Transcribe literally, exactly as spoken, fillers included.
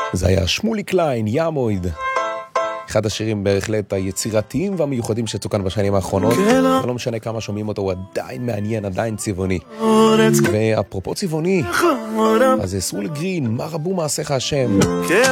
זה היה שמולי קליין, ימויד. אחד השירים בהחלט היצירתיים והמיוחדים שיצאו כאן בשנים האחרונות. ולא משנה כמה שומעים אותו, הוא עדיין מעניין, עדיין צבעוני. ואפרופו צבעוני, אז סול גרין, מה רבו מעשיך השם?